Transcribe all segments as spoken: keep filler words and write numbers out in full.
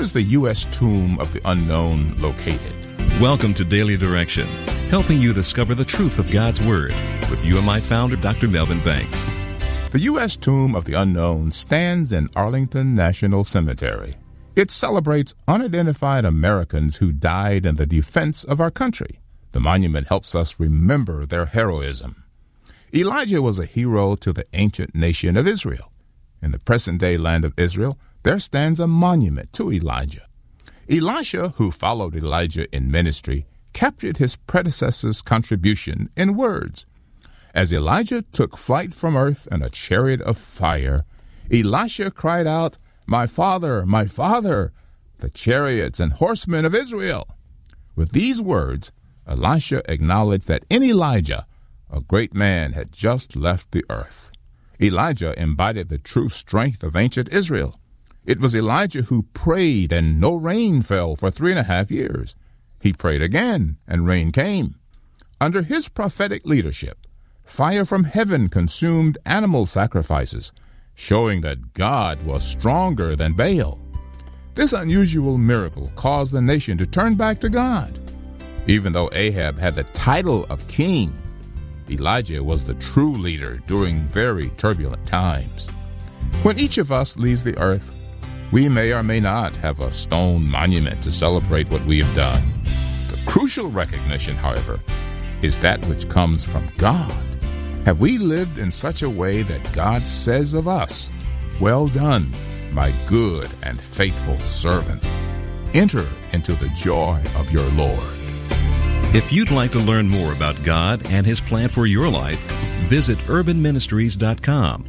is the U S Tomb of the Unknown located? Welcome to Daily Direction, helping you discover the truth of God's Word with U M I founder Doctor Melvin Banks. The U S Tomb of the Unknown stands in Arlington National Cemetery. It celebrates unidentified Americans who died in the defense of our country. The monument helps us remember their heroism. Elijah was a hero to the ancient nation of Israel. In the present-day land of Israel, there stands a monument to Elijah. Elisha, who followed Elijah in ministry, captured his predecessor's contribution in words. As Elijah took flight from earth in a chariot of fire, Elisha cried out, "My father, my father, the chariots and horsemen of Israel." With these words, Elisha acknowledged that in Elijah, a great man had just left the earth. Elijah embodied the true strength of ancient Israel. It was Elijah who prayed and no rain fell for three and a half years. He prayed again and rain came. Under his prophetic leadership, fire from heaven consumed animal sacrifices, showing that God was stronger than Baal. This unusual miracle caused the nation to turn back to God. Even though Ahab had the title of king, Elijah was the true leader during very turbulent times. When each of us leaves the earth, we may or may not have a stone monument to celebrate what we have done. The crucial recognition, however, is that which comes from God. Have we lived in such a way that God says of us, "Well done, my good and faithful servant. Enter into the joy of your Lord." If you'd like to learn more about God and His plan for your life, visit urban ministries dot com.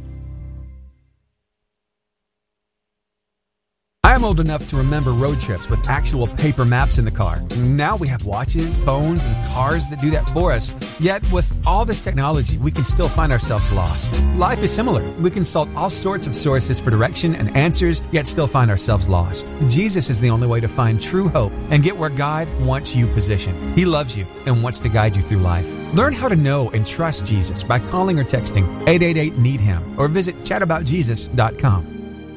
I'm old enough to remember road trips with actual paper maps in the car. Now we have watches, phones, and cars that do that for us. Yet with all this technology, we can still find ourselves lost. Life is similar. We consult all sorts of sources for direction and answers, yet still find ourselves lost. Jesus is the only way to find true hope and get where God wants you positioned. He loves you and wants to guide you through life. Learn how to know and trust Jesus by calling or texting eight eight eight, need him or visit chat about jesus dot com.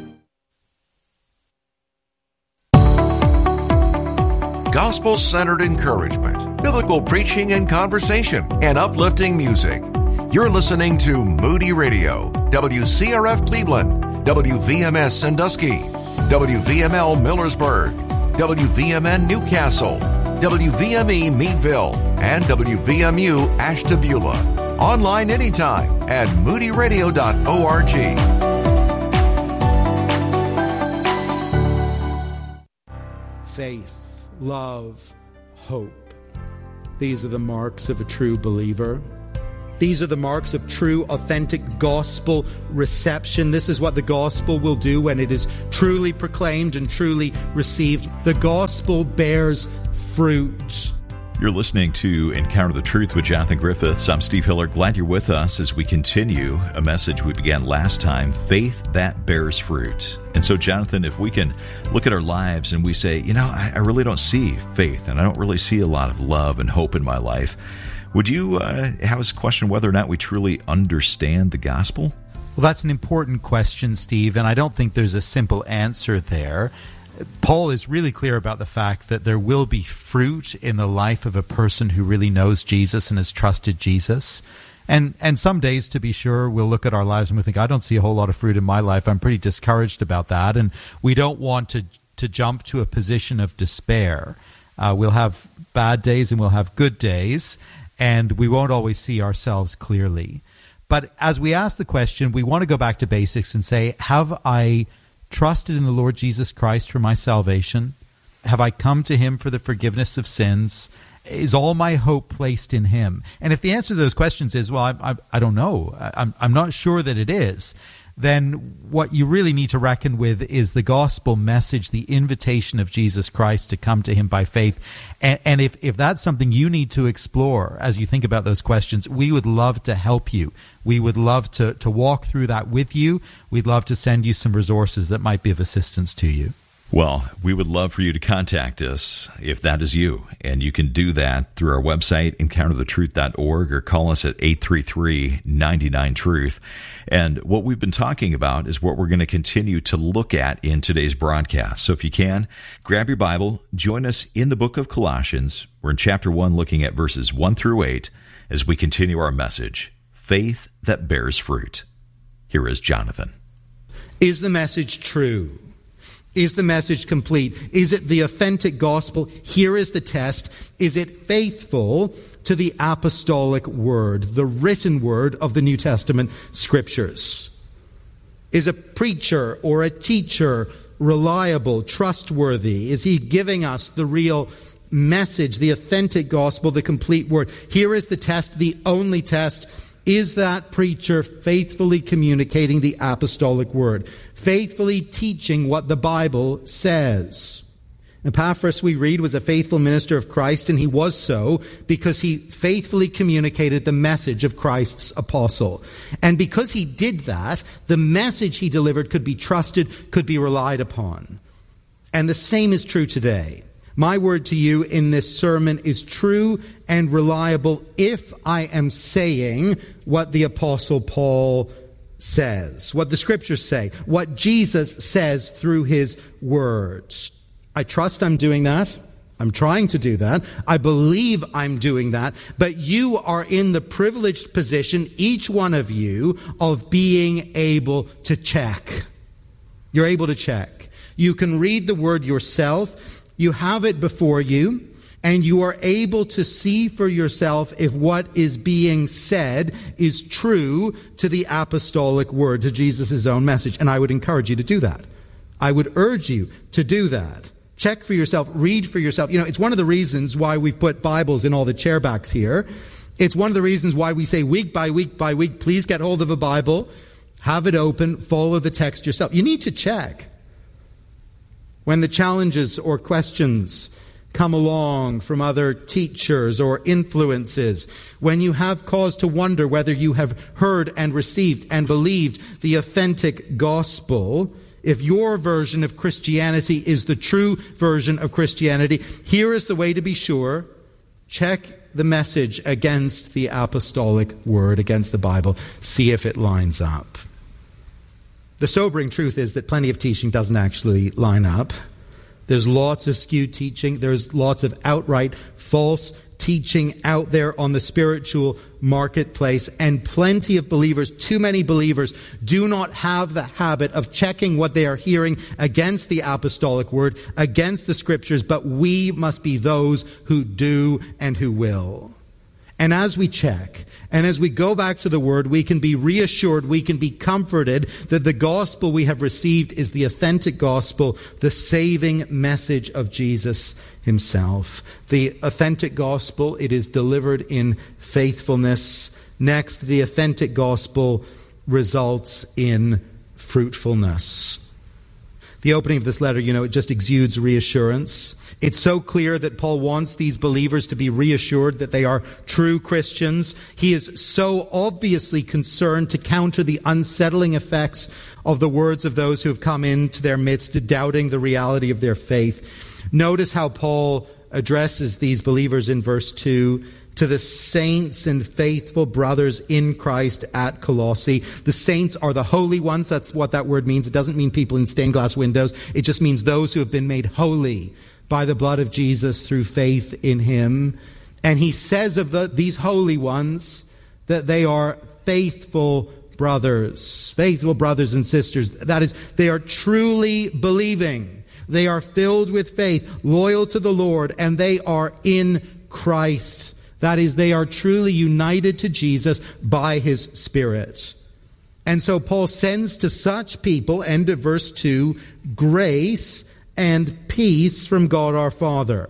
Gospel-centered encouragement, biblical preaching and conversation, and uplifting music. You're listening to Moody Radio, W C R F Cleveland, W V M S Sandusky, W V M L Millersburg, W V M N Newcastle, W V M E Meadville, and W V M U Ashtabula. Online anytime at moody radio dot org. Faith, love, hope. These are the marks of a true believer. These are the marks of true, authentic gospel reception. This is what the gospel will do when it is truly proclaimed and truly received. The gospel bears fruit. You're listening to Encounter the Truth with Jonathan Griffiths. I'm Steve Hiller. Glad you're with us as we continue a message we began last time, Faith That Bears Fruit. And so, Jonathan, if we can look at our lives and we say, you know, I, I really don't see faith and I don't really see a lot of love and hope in my life, would you uh, have us question whether or not we truly understand the gospel? Well, that's an important question, Steve, and I don't think there's a simple answer there. Paul is really clear about the fact that there will be fruit in the life of a person who really knows Jesus and has trusted Jesus. And and some days, to be sure, we'll look at our lives and we think, I don't see a whole lot of fruit in my life. I'm pretty discouraged about that. And we don't want to, to jump to a position of despair. Uh, we'll have bad days and we'll have good days, and we won't always see ourselves clearly. But as we ask the question, we want to go back to basics and say, have I trusted in the Lord Jesus Christ for my salvation? Have I come to Him for the forgiveness of sins? Is all my hope placed in Him? And if the answer to those questions is, well, I, I, I don't know, I'm, I'm not sure that it is, then what you really need to reckon with is the gospel message, the invitation of Jesus Christ to come to Him by faith. And, and if, if that's something you need to explore as you think about those questions, we would love to help you. We would love to, to walk through that with you. We'd love to send you some resources that might be of assistance to you. Well, we would love for you to contact us if that is you, and you can do that through our website, encounter the truth dot org, or call us at eight three three, nine nine, truth. And what we've been talking about is what we're going to continue to look at in today's broadcast. So if you can, grab your Bible, join us in the book of Colossians. We're in chapter one, looking at verses one through eight, as we continue our message, Faith That Bears Fruit. Here is Jonathan. Is the message true? Is the message complete? Is it the authentic gospel? Here is the test. Is it faithful to the apostolic word, the written word of the New Testament scriptures? Is a preacher or a teacher reliable, trustworthy? Is he giving us the real message, the authentic gospel, the complete word? Here is the test, the only test. Is that preacher faithfully communicating the apostolic word, faithfully teaching what the Bible says? Epaphras, we read, was a faithful minister of Christ, and he was so because he faithfully communicated the message of Christ's apostle. And because he did that, the message he delivered could be trusted, could be relied upon. And the same is true today. My word to you in this sermon is true and reliable if I am saying what the Apostle Paul says, what the Scriptures say, what Jesus says through his words. I trust I'm doing that. I'm trying to do that. I believe I'm doing that. But you are in the privileged position, each one of you, of being able to check. You're able to check. You can read the word yourself. You have it before you, and you are able to see for yourself if what is being said is true to the apostolic word, to Jesus' own message. And I would encourage you to do that. I would urge you to do that. Check for yourself. Read for yourself. You know, it's one of the reasons why we've put Bibles in all the chairbacks here. It's one of the reasons why we say week by week by week, please get hold of a Bible, have it open, follow the text yourself. You need to check. When the challenges or questions come along from other teachers or influences, when you have cause to wonder whether you have heard and received and believed the authentic gospel, if your version of Christianity is the true version of Christianity, here is the way to be sure. Check the message against the apostolic word, against the Bible. See if it lines up. The sobering truth is that plenty of teaching doesn't actually line up. There's lots of skewed teaching. There's lots of outright false teaching out there on the spiritual marketplace. And plenty of believers, too many believers, do not have the habit of checking what they are hearing against the apostolic word, against the scriptures. But we must be those who do and who will. And as we check, and as we go back to the Word, we can be reassured, we can be comforted that the gospel we have received is the authentic gospel, the saving message of Jesus himself. The authentic gospel, it is delivered in faithfulness. Next, the authentic gospel results in fruitfulness. The opening of this letter, you know, it just exudes reassurance. It's so clear that Paul wants these believers to be reassured that they are true Christians. He is so obviously concerned to counter the unsettling effects of the words of those who have come into their midst, doubting the reality of their faith. Notice how Paul addresses these believers in verse two. To the saints and faithful brothers in Christ at Colossae. The saints are the holy ones. That's what that word means. It doesn't mean people in stained glass windows. It just means those who have been made holy by the blood of Jesus through faith in him. And he says of the, these holy ones that they are faithful brothers. Faithful brothers and sisters. That is, they are truly believing. They are filled with faith, loyal to the Lord, and they are in Christ. That is, they are truly united to Jesus by his Spirit. And so Paul sends to such people, end of verse two, grace and peace from God our Father.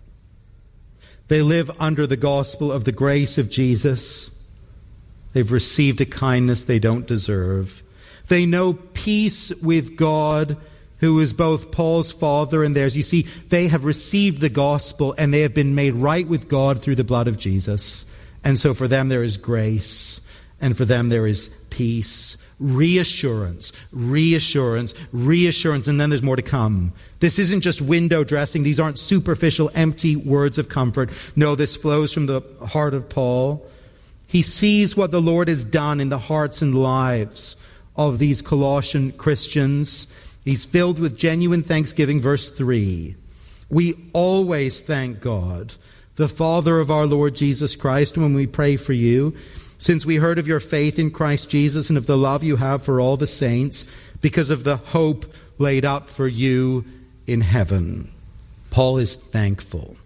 They live under the gospel of the grace of Jesus. They've received a kindness they don't deserve. They know peace with God, who is both Paul's father and theirs. You see, they have received the gospel and they have been made right with God through the blood of Jesus. And so for them there is grace, and for them there is peace, reassurance, reassurance, reassurance, and then there's more to come. This isn't just window dressing. These aren't superficial, empty words of comfort. No, this flows from the heart of Paul. He sees what the Lord has done in the hearts and lives of these Colossian Christians. He's filled with genuine thanksgiving. Verse three, we always thank God, the Father of our Lord Jesus Christ, when we pray for you, since we heard of your faith in Christ Jesus and of the love you have for all the saints, because of the hope laid up for you in heaven. Paul is thankful,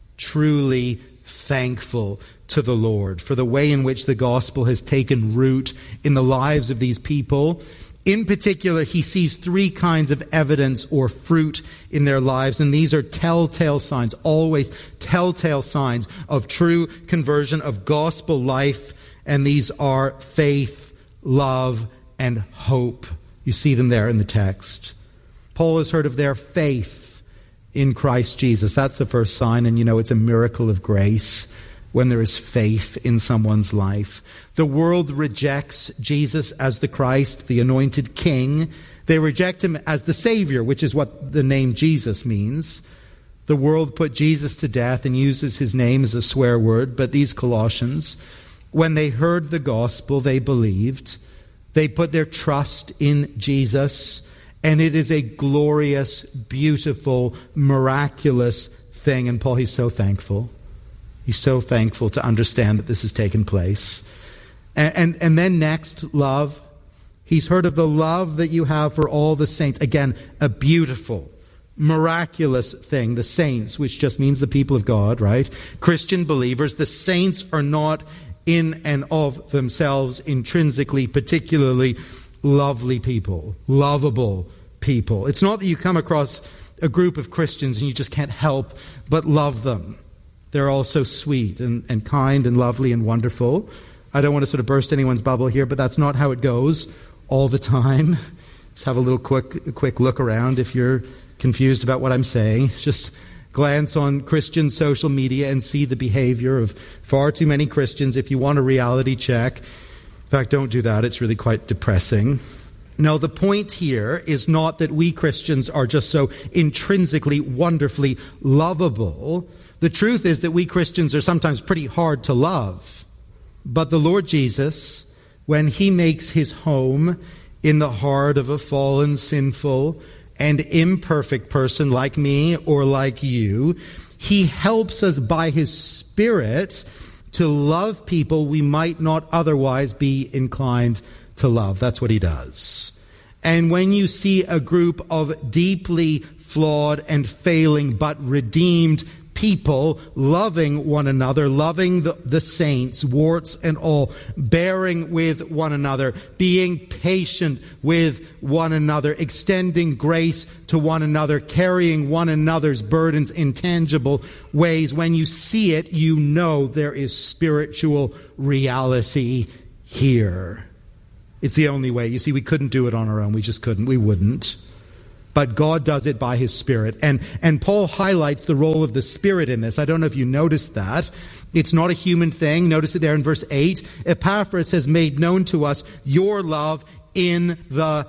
truly thankful to the Lord for the way in which the gospel has taken root in the lives of these people. In particular, he sees three kinds of evidence or fruit in their lives, and these are telltale signs, always telltale signs of true conversion, of gospel life, and these are faith, love, and hope. You see them there in the text. Paul has heard of their faith in Christ Jesus. That's the first sign, and you know it's a miracle of grace when there is faith in someone's life. The world rejects Jesus as the Christ, the anointed King. They reject him as the Savior, which is what the name Jesus means. The world put Jesus to death and uses his name as a swear word, but these Colossians, when they heard the gospel, they believed. They put their trust in Jesus, and it is a glorious, beautiful, miraculous thing. And Paul, he's so thankful. He's so thankful to understand that this has taken place. And, and, and then next, love. He's heard of the love that you have for all the saints. Again, a beautiful, miraculous thing. The saints, which just means the people of God, right? Christian believers. The saints are not in and of themselves intrinsically particularly lovely people, lovable people. It's not that you come across a group of Christians and you just can't help but love them. They're all so sweet and, and kind and lovely and wonderful. I don't want to sort of burst anyone's bubble here, but that's not how it goes all the time. Just have a little quick, quick look around if you're confused about what I'm saying. Just glance on Christian social media and see the behavior of far too many Christians if you want a reality check. In fact, don't do that. It's really quite depressing. No, the point here is not that we Christians are just so intrinsically, wonderfully lovable. The truth is that we Christians are sometimes pretty hard to love. But the Lord Jesus, when he makes his home in the heart of a fallen, sinful, and imperfect person like me or like you, he helps us by his Spirit to love people we might not otherwise be inclined to love. That's what he does. And when you see a group of deeply flawed and failing but redeemed people loving one another, loving the, the saints, warts and all, bearing with one another, being patient with one another, extending grace to one another, carrying one another's burdens in tangible ways. When you see it, you know there is spiritual reality here. It's the only way. You see, we couldn't do it on our own. We just couldn't. We wouldn't. But God does it by his Spirit. And, and Paul highlights the role of the Spirit in this. I don't know if you noticed that. It's not a human thing. Notice it there in verse eight. Epaphras has made known to us your love in the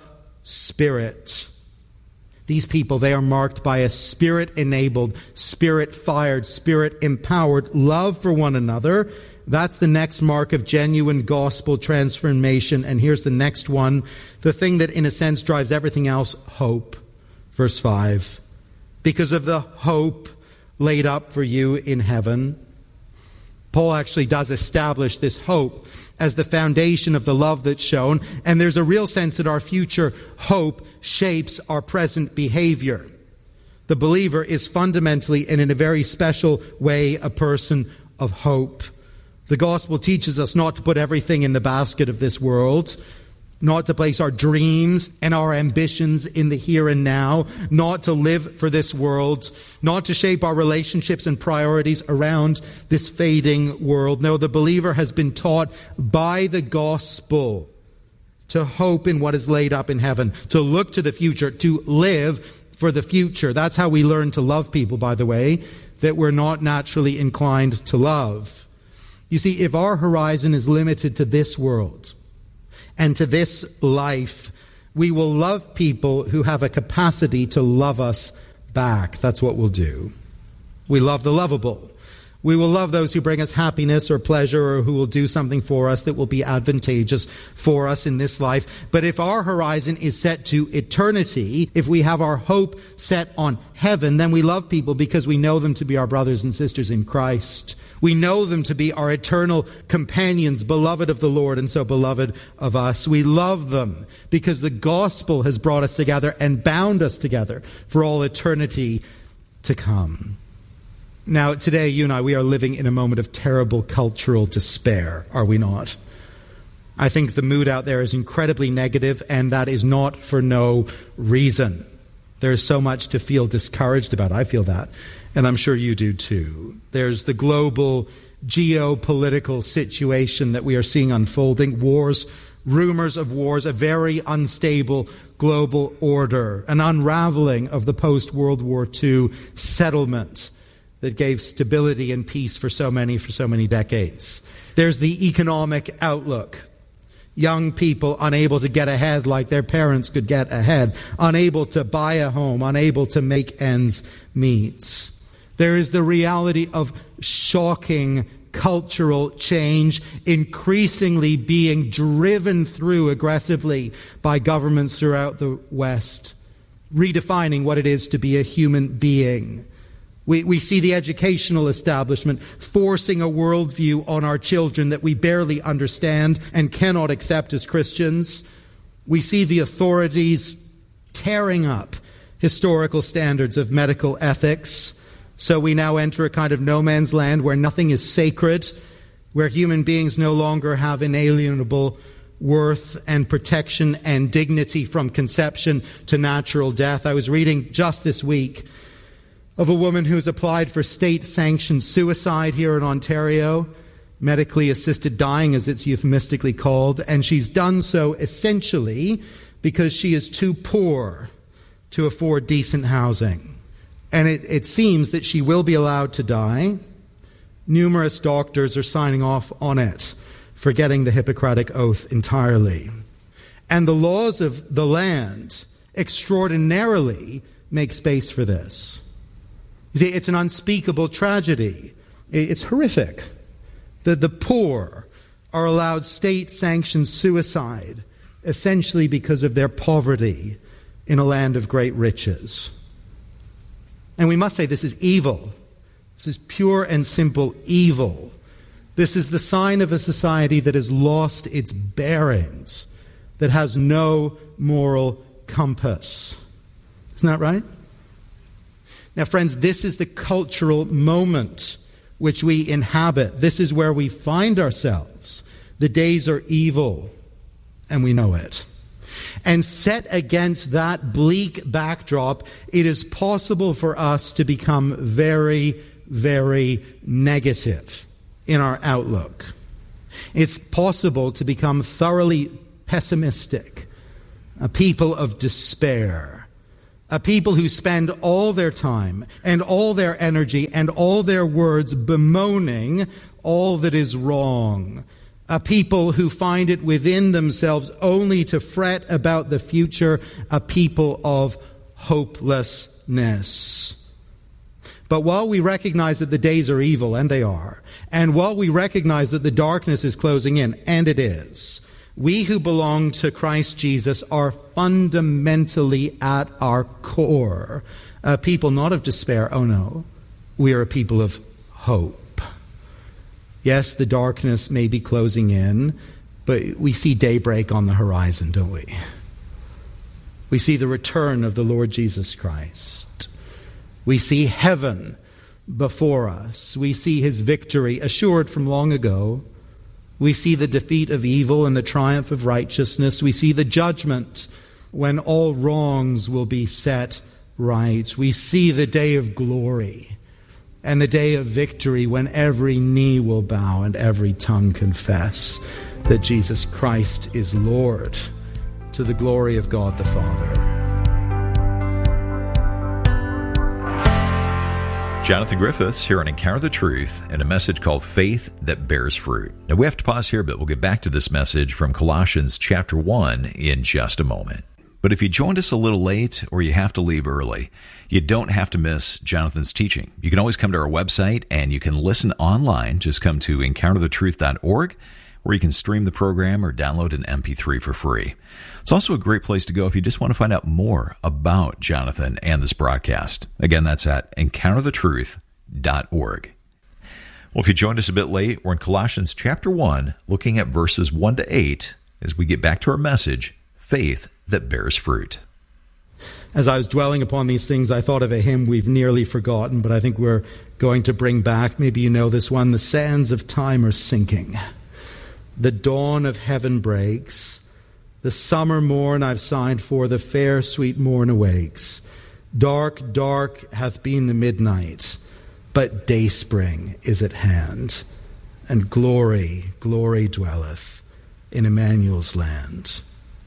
Spirit. These people, they are marked by a Spirit-enabled, Spirit-fired, Spirit-empowered love for one another. That's the next mark of genuine gospel transformation. And here's the next one. The thing that, in a sense, drives everything else, hope. Verse five, because of the hope laid up for you in heaven. Paul actually does establish this hope as the foundation of the love that's shown. And there's a real sense that our future hope shapes our present behavior. The believer is fundamentally and in a very special way a person of hope. The gospel teaches us not to put everything in the basket of this world, not to place our dreams and our ambitions in the here and now, not to live for this world, not to shape our relationships and priorities around this fading world. No, the believer has been taught by the gospel to hope in what is laid up in heaven, to look to the future, to live for the future. That's how we learn to love people, by the way, that we're not naturally inclined to love. You see, if our horizon is limited to this world, and to this life, we will love people who have a capacity to love us back. That's what we'll do. We love the lovable. We will love those who bring us happiness or pleasure or who will do something for us that will be advantageous for us in this life. But if our horizon is set to eternity, if we have our hope set on heaven, then we love people because we know them to be our brothers and sisters in Christ. We know them to be our eternal companions, beloved of the Lord and so beloved of us. We love them because the gospel has brought us together and bound us together for all eternity to come. Now, today, you and I, we are living in a moment of terrible cultural despair, are we not? I think the mood out there is incredibly negative, and that is not for no reason. There is so much to feel discouraged about. I feel that, and I'm sure you do too. There's the global geopolitical situation that we are seeing unfolding, wars, rumors of wars, a very unstable global order, an unraveling of the post-World War Two settlement that gave stability and peace for so many, for so many decades. There's the economic outlook. Young people unable to get ahead like their parents could get ahead, unable to buy a home, unable to make ends meet. There is the reality of shocking cultural change increasingly being driven through aggressively by governments throughout the West, redefining what it is to be a human being. We, we see the educational establishment forcing a worldview on our children that we barely understand and cannot accept as Christians. We see the authorities tearing up historical standards of medical ethics. So we now enter a kind of no man's land where nothing is sacred, where human beings no longer have inalienable worth and protection and dignity from conception to natural death. I was reading just this week of a woman who's applied for state-sanctioned suicide here in Ontario, medically assisted dying as it's euphemistically called, and she's done so essentially because she is too poor to afford decent housing. And it, it seems that she will be allowed to die. Numerous doctors are signing off on it, forgetting the Hippocratic Oath entirely. And the laws of the land extraordinarily make space for this. You see, it's an unspeakable tragedy. It's horrific that the poor are allowed state-sanctioned suicide essentially because of their poverty in a land of great riches. And we must say this is evil. This is pure and simple evil. This is the sign of a society that has lost its bearings, that has no moral compass. Isn't that right? Now, friends, this is the cultural moment which we inhabit. This is where we find ourselves. The days are evil, and we know it. And set against that bleak backdrop, it is possible for us to become very, very negative in our outlook. It's possible to become thoroughly pessimistic, a people of despair, a people who spend all their time and all their energy and all their words bemoaning all that is wrong. A people who find it within themselves only to fret about the future. A people of hopelessness. But while we recognize that the days are evil, and they are, and while we recognize that the darkness is closing in, and it is, we who belong to Christ Jesus are fundamentally at our core a people not of despair, oh no, we are a people of hope. Yes, the darkness may be closing in, but we see daybreak on the horizon, don't we? We see the return of the Lord Jesus Christ. We see heaven before us. We see his victory assured from long ago. We see the defeat of evil and the triumph of righteousness. We see the judgment when all wrongs will be set right. We see the day of glory and the day of victory when every knee will bow and every tongue confess that Jesus Christ is Lord, to the glory of God the Father. Jonathan Griffiths here on Encounter the Truth and a message called Faith That Bears Fruit. Now we have to pause here, but we'll get back to this message from Colossians chapter one in just a moment. But if you joined us a little late or you have to leave early, you don't have to miss Jonathan's teaching. You can always come to our website and you can listen online. Just come to encounter the truth dot org where you can stream the program or download an M P three for free. It's also a great place to go if you just want to find out more about Jonathan and this broadcast. Again, that's at encounter the truth dot org. Well, if you joined us a bit late, we're in Colossians chapter one, looking at verses one to eight, as we get back to our message, Faith That Bears Fruit. As I was dwelling upon these things, I thought of a hymn we've nearly forgotten, but I think we're going to bring back. Maybe you know this one. The sands of time are sinking. The dawn of heaven breaks. The summer morn I've signed for, the fair sweet morn awakes. Dark, dark hath been the midnight, but dayspring is at hand, and glory, glory dwelleth in Emmanuel's land.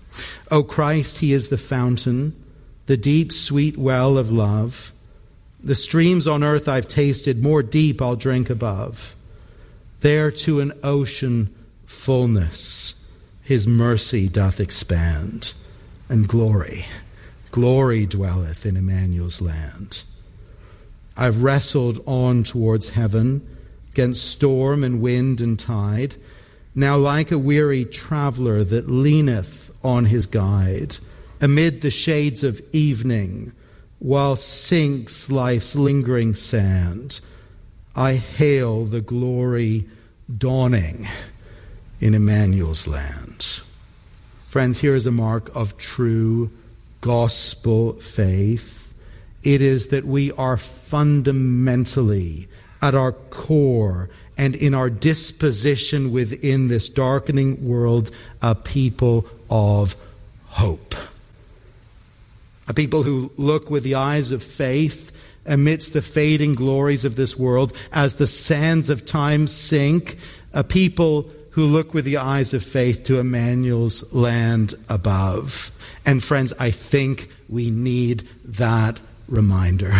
O Christ, he is the fountain, the deep, sweet well of love. The streams on earth I've tasted, more deep I'll drink above. There to an ocean fullness his mercy doth expand, and glory, glory dwelleth in Emmanuel's land. I've wrestled on towards heaven, against storm and wind and tide, now like a weary traveller that leaneth on his guide, amid the shades of evening, while sinks life's lingering sand, I hail the glory dawning in Emmanuel's land. Friends, here is a mark of true gospel faith. It is that we are fundamentally, at our core and in our disposition within this darkening world, a people of hope. A people who look with the eyes of faith amidst the fading glories of this world as the sands of time sink. A people who look with the eyes of faith to Emmanuel's land above. And friends, I think we need that reminder.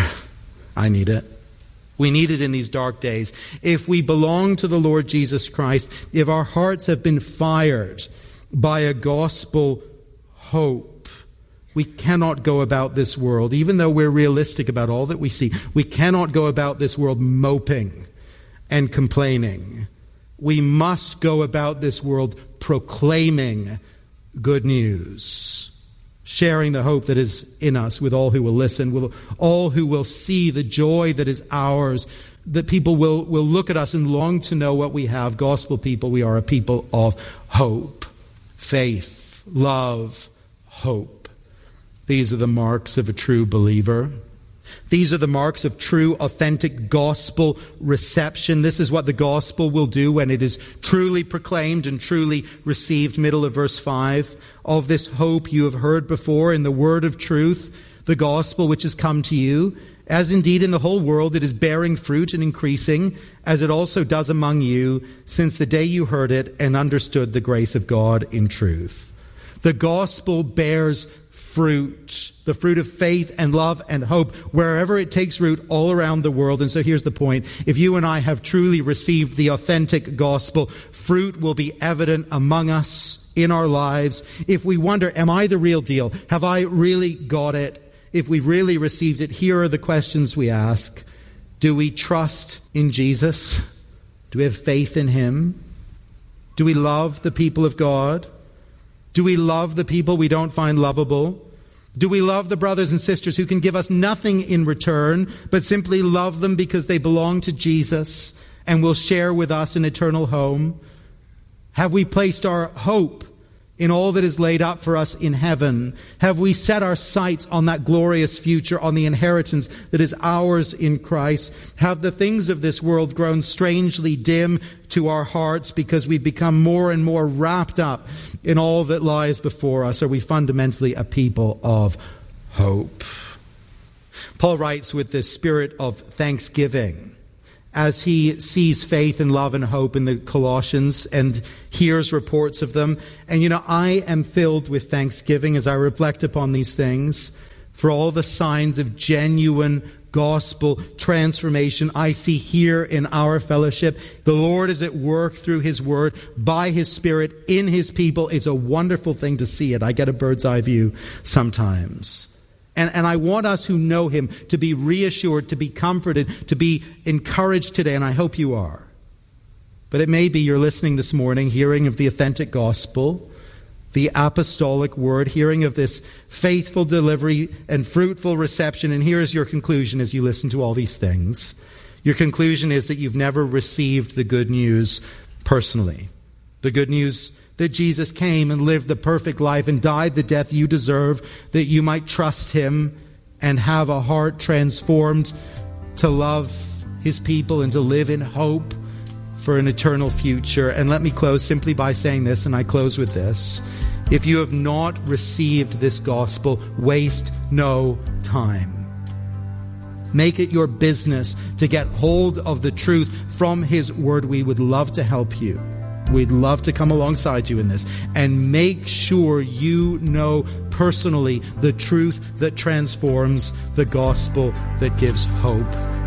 I need it. We need it in these dark days. If we belong to the Lord Jesus Christ, if our hearts have been fired by a gospel hope, we cannot go about this world, even though we're realistic about all that we see, we cannot go about this world moping and complaining. We must go about this world proclaiming good news, sharing the hope that is in us with all who will listen, with all who will see the joy that is ours, that people will, will look at us and long to know what we have. Gospel people, we are a people of hope, faith, love, hope. These are the marks of a true believer. These are the marks of true, authentic gospel reception. This is what the gospel will do when it is truly proclaimed and truly received. Middle of verse five. Of this hope you have heard before in the word of truth, the gospel which has come to you. As indeed in the whole world it is bearing fruit and increasing, as it also does among you, since the day you heard it and understood the grace of God in truth. The gospel bears fruit, the fruit of faith and love and hope, wherever it takes root all around the world. And so here's the point. If you and I have truly received the authentic gospel, fruit will be evident among us in our lives. If we wonder, am I the real deal? Have I really got it? If we've really received it, here are the questions we ask. Do we trust in Jesus? Do we have faith in him? Do we love the people of God? Do we love the people we don't find lovable? Do we love the brothers and sisters who can give us nothing in return, but simply love them because they belong to Jesus and will share with us an eternal home? Have we placed our hope in all that is laid up for us in heaven? Have we set our sights on that glorious future, on the inheritance that is ours in Christ? Have the things of this world grown strangely dim to our hearts because we've become more and more wrapped up in all that lies before us? Are we fundamentally a people of hope? Paul writes with this spirit of thanksgiving as he sees faith and love and hope in the Colossians and hears reports of them. And, you know, I am filled with thanksgiving as I reflect upon these things for all the signs of genuine gospel transformation I see here in our fellowship. The Lord is at work through his word, by his Spirit, in his people. It's a wonderful thing to see it. I get a bird's eye view sometimes. And, and I want us who know him to be reassured, to be comforted, to be encouraged today, and I hope you are. But it may be you're listening this morning, hearing of the authentic gospel, the apostolic word, hearing of this faithful delivery and fruitful reception, and here is your conclusion as you listen to all these things. Your conclusion is that you've never received the good news personally. The good news that Jesus came and lived the perfect life and died the death you deserve, that you might trust him and have a heart transformed to love his people and to live in hope for an eternal future. And let me close simply by saying this, and I close with this. If you have not received this gospel, waste no time. Make it your business to get hold of the truth from his word. We would love to help you. We'd love to come alongside you in this. And make sure you know personally the truth that transforms, the gospel that gives hope.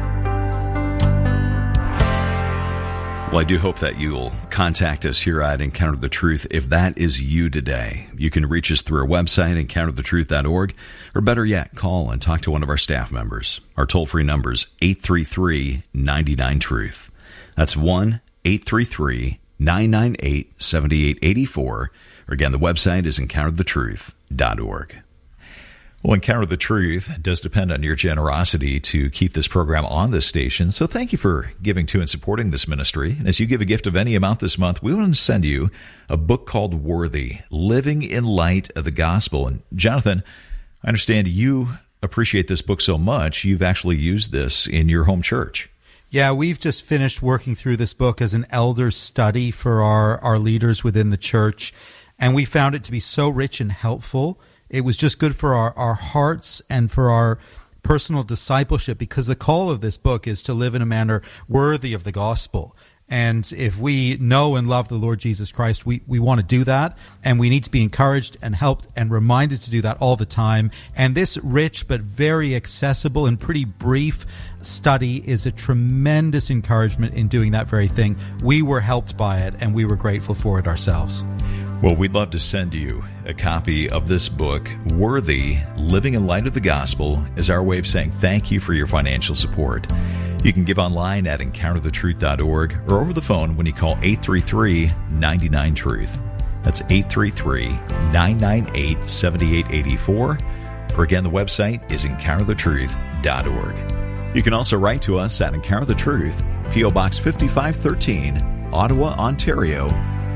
Well, I do hope that you'll contact us here at Encounter the Truth if that is you today. You can reach us through our website, encounter the truth dot org, or better yet, call and talk to one of our staff members. Our toll-free number is eight three three, nine nine, truth. That's one eight three three, nine nine eight, seven eight eight four. Or again, the website is encounter the truth dot org. Well, Encounter the Truth does depend on your generosity to keep this program on this station. So thank you for giving to and supporting this ministry. And as you give a gift of any amount this month, we want to send you a book called Worthy, Living in Light of the Gospel. And Jonathan, I understand you appreciate this book so much, you've actually used this in your home church. Yeah, we've just finished working through this book as an elder study for our, our leaders within the church. And we found it to be so rich and helpful. It was just good for our, our hearts and for our personal discipleship, because the call of this book is to live in a manner worthy of the gospel. And if we know and love the Lord Jesus Christ, we, we want to do that, and we need to be encouraged and helped and reminded to do that all the time. And this rich but very accessible and pretty brief study is a tremendous encouragement in doing that very thing. We were helped by it, and we were grateful for it ourselves. Well, we'd love to send you a copy of this book, Worthy, Living in Light of the Gospel, as our way of saying thank you for your financial support. You can give online at encounter the truth dot org or over the phone when you call eight three three, nine nine, truth. That's eight three three, nine nine eight, seven eight eight four. Or again, the website is encounter the truth dot org. You can also write to us at Encounter the Truth, P O Box fifty-five thirteen, Ottawa, Ontario,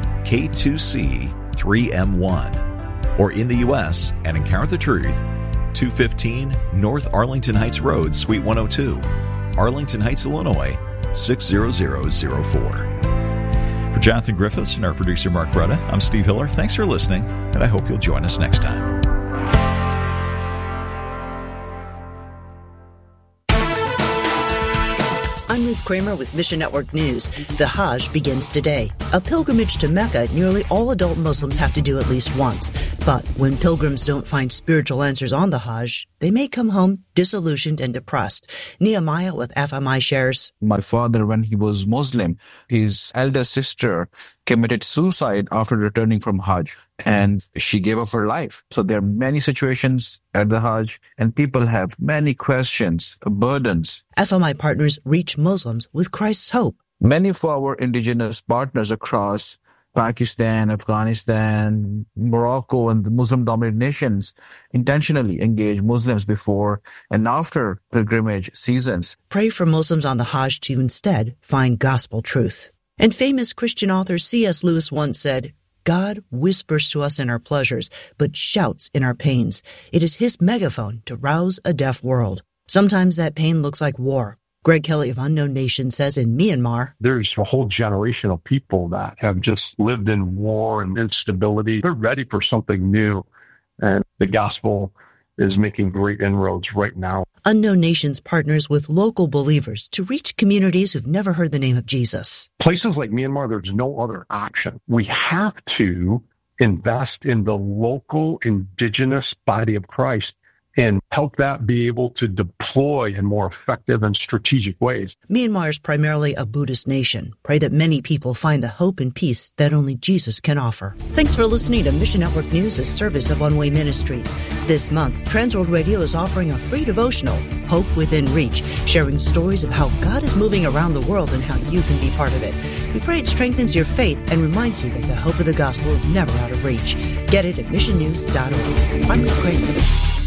K two C three M one, or in the U S at Encounter the Truth, two fifteen North Arlington Heights Road, Suite one oh two, Arlington Heights, Illinois, six zero zero zero four. For Jonathan Griffiths and our producer Mark Bretta, I'm Steve Hiller. Thanks for listening, and I hope you'll join us next time. I'm Liz Kramer with Mission Network News. The Hajj begins today. A pilgrimage to Mecca nearly all adult Muslims have to do at least once. But when pilgrims don't find spiritual answers on the Hajj, they may come home disillusioned and depressed. Nehemiah with F M I shares. My father, when he was Muslim, his elder sister committed suicide after returning from Hajj, and she gave up her life. So there are many situations at the Hajj, and people have many questions, burdens. F M I partners reach Muslims with Christ's hope. Many of our indigenous partners across Pakistan, Afghanistan, Morocco, and the Muslim-dominated nations intentionally engage Muslims before and after pilgrimage seasons. Pray for Muslims on the Hajj to instead find gospel truth. And famous Christian author C S Lewis once said, God whispers to us in our pleasures, but shouts in our pains. It is his megaphone to rouse a deaf world. Sometimes that pain looks like war. Greg Kelly of Unknown Nation says in Myanmar, there's a whole generation of people that have just lived in war and instability. They're ready for something new. And the gospel is making great inroads right now. Unknown Nations partners with local believers to reach communities who've never heard the name of Jesus. Places like Myanmar, there's no other option. We have to invest in the local indigenous body of Christ and help that be able to deploy in more effective and strategic ways. Myanmar is primarily a Buddhist nation. Pray that many people find the hope and peace that only Jesus can offer. Thanks for listening to Mission Network News, a service of One Way Ministries. This month, Transworld Radio is offering a free devotional, Hope Within Reach, sharing stories of how God is moving around the world and how you can be part of it. We pray it strengthens your faith and reminds you that the hope of the gospel is never out of reach. Get it at mission news dot org. I'm Rick Craven.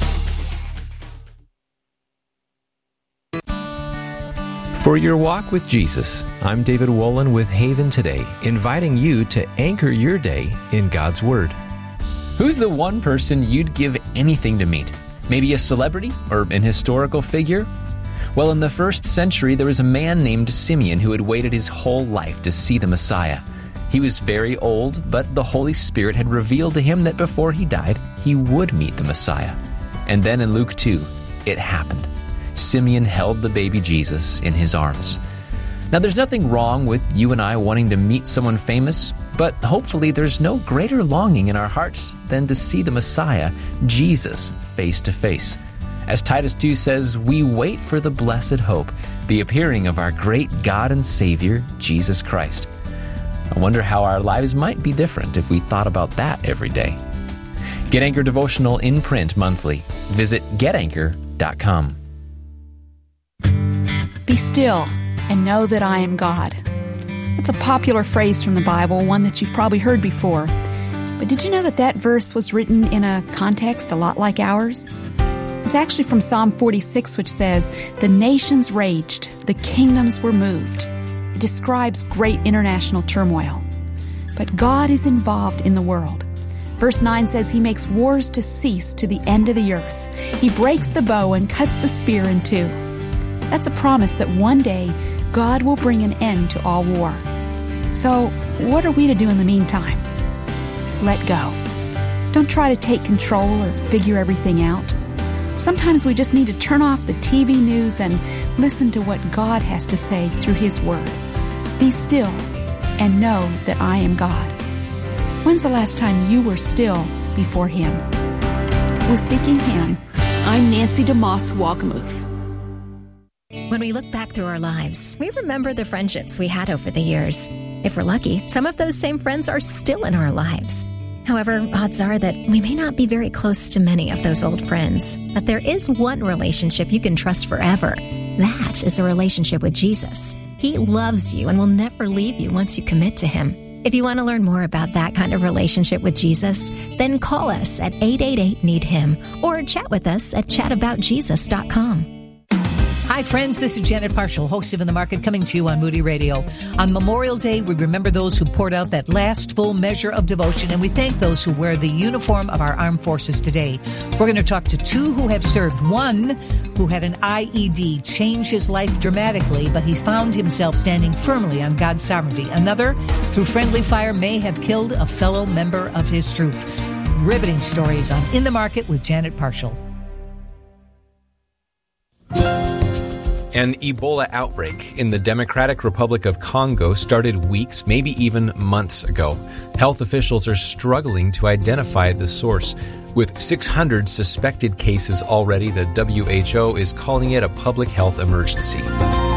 For your walk with Jesus, I'm David Wolin with Haven Today, inviting you to anchor your day in God's Word. Who's the one person you'd give anything to meet? Maybe a celebrity or an historical figure? Well, in the first century, there was a man named Simeon who had waited his whole life to see the Messiah. He was very old, but the Holy Spirit had revealed to him that before he died, he would meet the Messiah. And then in Luke two, it happened. Simeon held the baby Jesus in his arms. Now, there's nothing wrong with you and I wanting to meet someone famous, but hopefully there's no greater longing in our hearts than to see the Messiah, Jesus, face to face. As Titus two says, we wait for the blessed hope, the appearing of our great God and Savior, Jesus Christ. I wonder how our lives might be different if we thought about that every day. Get Anchor Devotional in print monthly. Visit get anchor dot com. Be still and know that I am God. That's a popular phrase from the Bible, one that you've probably heard before. But did you know that that verse was written in a context a lot like ours? It's actually from Psalm forty-six, which says, "The nations raged, the kingdoms were moved." It describes great international turmoil. But God is involved in the world. Verse nine says, He makes wars to cease to the end of the earth. He breaks the bow and cuts the spear in two. That's a promise that one day God will bring an end to all war. So, what are we to do in the meantime? Let go. Don't try to take control or figure everything out. Sometimes we just need to turn off the T V news and listen to what God has to say through His Word. Be still and know that I am God. When's the last time you were still before Him? With Seeking Him, I'm Nancy DeMoss Walkamuth. When we look back through our lives, we remember the friendships we had over the years. If we're lucky, some of those same friends are still in our lives. However, odds are that we may not be very close to many of those old friends. But there is one relationship you can trust forever. That is a relationship with Jesus. He loves you and will never leave you once you commit to Him. If you want to learn more about that kind of relationship with Jesus, then call us at eight eight eight, need him or chat with us at chat about jesus dot com. Hi, friends. This is Janet Parshall, host of In the Market, coming to you on Moody Radio. On Memorial Day, we remember those who poured out that last full measure of devotion, and we thank those who wear the uniform of our armed forces today. We're going to talk to two who have served. One who had an I E D change his life dramatically, but he found himself standing firmly on God's sovereignty. Another, through friendly fire, may have killed a fellow member of his troop. Riveting stories on In the Market with Janet Parshall. An Ebola outbreak in the Democratic Republic of Congo started weeks, maybe even months ago. Health officials are struggling to identify the source. With six hundred suspected cases already, the W H O is calling it a public health emergency.